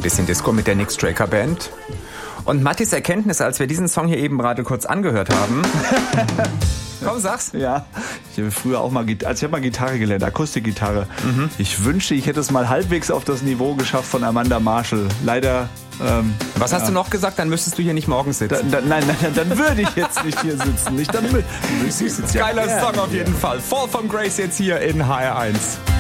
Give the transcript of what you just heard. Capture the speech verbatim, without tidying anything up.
bisschen Disco mit der Nick Straker Band. Und Mattis Erkenntnis, als wir diesen Song hier eben gerade kurz angehört haben. Komm, sag's. Ja, ich habe früher auch mal, also ich habe mal Gitarre gelernt, Akustikgitarre. Mhm. Ich wünschte, ich hätte es mal halbwegs auf das Niveau geschafft von Amanda Marshall. Leider. Ähm, Was hast ja. du noch gesagt? Dann müsstest du hier nicht morgens sitzen. Da, da, nein, nein, dann würde ich jetzt nicht hier sitzen. Nicht, dann, dann Geiler Song auf jeden Fall. Fall from Grace jetzt hier in H R eins.